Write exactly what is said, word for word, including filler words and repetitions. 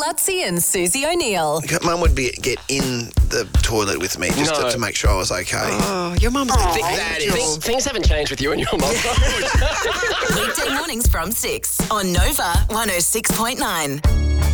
Lutzi and Susie O'Neill. Mum would be get in the toilet with me just No. to, to make sure I was okay. Oh, your mum's an Think angel. that Things, is. things haven't changed with you and your mum. Weekday mornings from six on Nova one oh six point nine.